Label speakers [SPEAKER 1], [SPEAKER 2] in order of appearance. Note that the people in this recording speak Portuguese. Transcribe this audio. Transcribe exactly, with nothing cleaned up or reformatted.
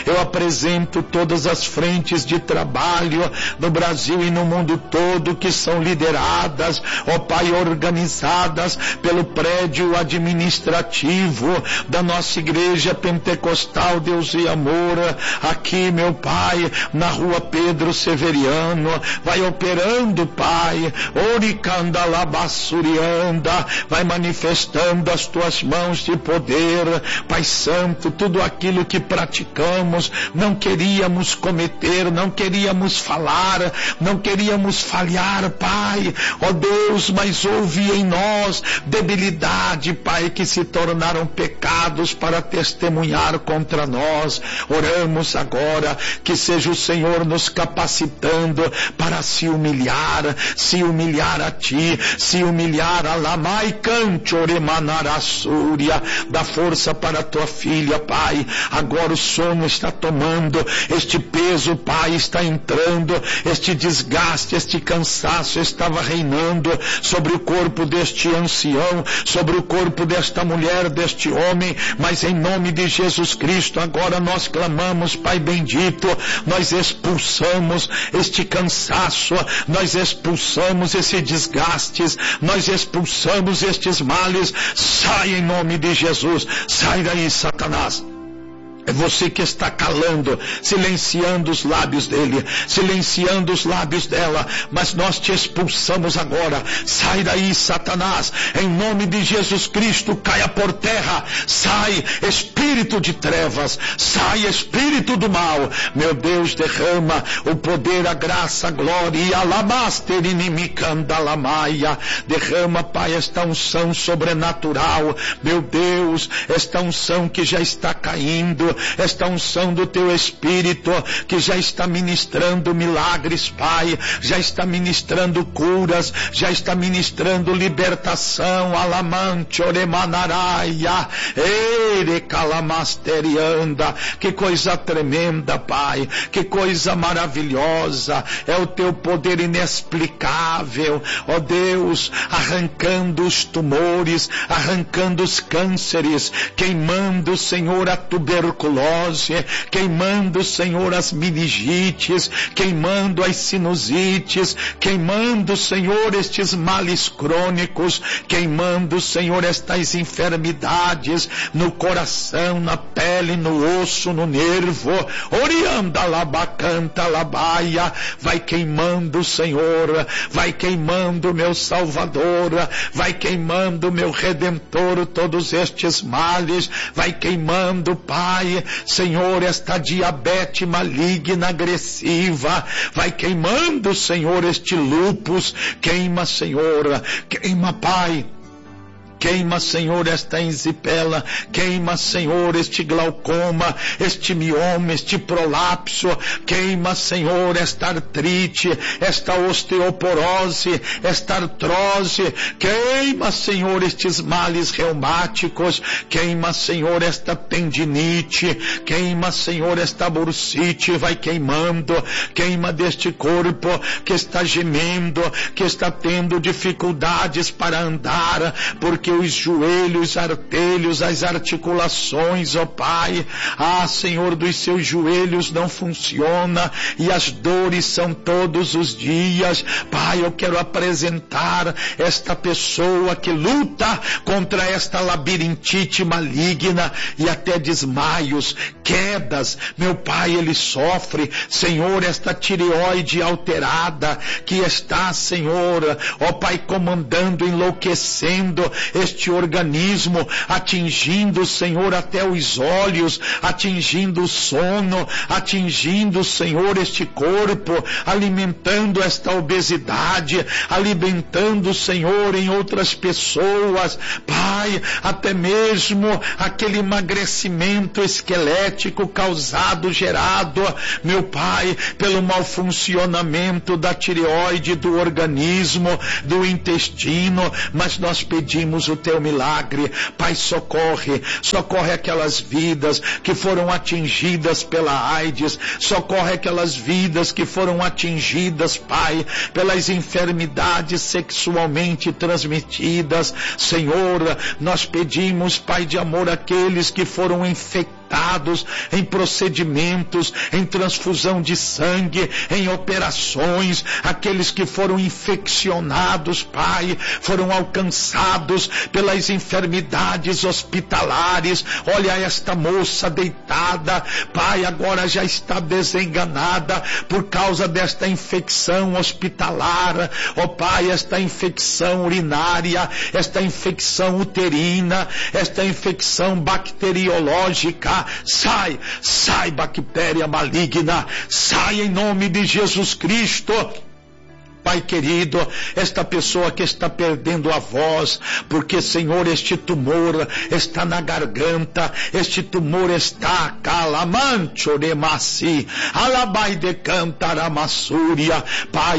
[SPEAKER 1] Eu apresento todas as frentes de trabalho no Brasil e no mundo todo que são lideradas, ó Pai, organizadas pelo prédio administrativo da nossa igreja pentecostal Deus e Amor, aqui, meu Pai, na rua Pedro Severiano. Vai operando, Pai, oricandalabassurianda, vai manifestando as tuas mãos de poder, Pai Santo, tudo aquilo que praticamos não queríamos cometer, não queríamos falar, não queríamos falhar, Pai, ó Deus, mas houve em nós debilidade, Pai, que se tornaram pecados para testemunhar contra nós. Oramos agora que seja o Senhor nos capacitando para se humilhar, se humilhar a Ti, se humilhar a Lamai Canchoremanarasúria, dá força para a Tua filha, Pai. Agora o sono está tomando, este peso, Pai, está entrando, este desgaste, este cansaço estava reinando sobre o corpo deste ancião, sobre o corpo desta mulher, deste homem, mas em nome de Jesus Cristo, agora nós clamamos, Pai bendito, nós expulsamos este cansaço, nós expulsamos esse desgastes, nós expulsamos estes males. Sai em nome de Jesus, sai daí, Satanás. É você que está calando, silenciando os lábios dele, silenciando os lábios dela, mas nós te expulsamos agora. Sai daí, Satanás, em nome de Jesus Cristo, caia por terra. Sai, espírito de trevas, sai, espírito do mal. Meu Deus, derrama o poder, a graça, a glória, e alabaster inimicandalamaia. Derrama, Pai, esta unção sobrenatural. Meu Deus, esta unção que já está caindo, esta unção do Teu Espírito que já está ministrando milagres, Pai, já está ministrando curas, já está ministrando libertação. Alamante oremanaraia, ere calamasterianda. Que coisa tremenda, Pai, que coisa maravilhosa, é o Teu poder inexplicável, ó Deus, arrancando os tumores, arrancando os cânceres, queimando, Senhor, a tuberculose, queimando, Senhor, as meningites, queimando as sinusites, queimando, Senhor, estes males crônicos, queimando, Senhor, estas enfermidades no coração, na pele, no osso, no nervo. Orianda labacanta labaia, vai queimando, Senhor, vai queimando, meu Salvador, vai queimando, meu Redentor, todos estes males, vai queimando, Pai, Senhor, esta diabetes maligna, agressiva, vai queimando, Senhor, este lúpus, queima, Senhor, queima, Pai. Queima, Senhor, esta enzipela, queima, Senhor, este glaucoma, este mioma, este prolapso, queima, Senhor, esta artrite, esta osteoporose, esta artrose, queima, Senhor, estes males reumáticos, queima, Senhor, esta tendinite, queima, Senhor, esta bursite, vai queimando, queima deste corpo que está gemendo, que está tendo dificuldades para andar, porque os joelhos, artelhos, as articulações, ó Pai, ah, Senhor, dos seus joelhos não funciona, e as dores são todos os dias. Pai, eu quero apresentar esta pessoa que luta contra esta labirintite maligna e até desmaios, quedas, meu Pai, ele sofre, Senhor, esta tireoide alterada que está, Senhor, ó Pai, comandando, enlouquecendo este organismo, atingindo, Senhor, até os olhos, atingindo o sono, atingindo, Senhor, este corpo, alimentando esta obesidade, alimentando, Senhor, em outras pessoas, Pai, até mesmo aquele emagrecimento esquelético causado, gerado, meu Pai, pelo mau funcionamento da tireoide, do organismo, do intestino, mas nós pedimos o Teu milagre, Pai, socorre, socorre aquelas vidas que foram atingidas pela AIDS, socorre aquelas vidas que foram atingidas, Pai, pelas enfermidades sexualmente transmitidas. Senhor, nós pedimos, Pai de amor, aqueles que foram infectados tratados, em procedimentos, em transfusão de sangue, em operações, aqueles que foram infeccionados, Pai, foram alcançados pelas enfermidades hospitalares. Olha esta moça deitada, Pai, agora já está desenganada por causa desta infecção hospitalar, ó Pai, esta infecção urinária, esta infecção uterina, esta infecção bacteriológica. Sai, sai bactéria maligna, sai em nome de Jesus Cristo. Pai querido, esta pessoa que está perdendo a voz, porque, Senhor, este tumor está na garganta, este tumor está calamancho de maci, alabai de cantaramasúria, Pai,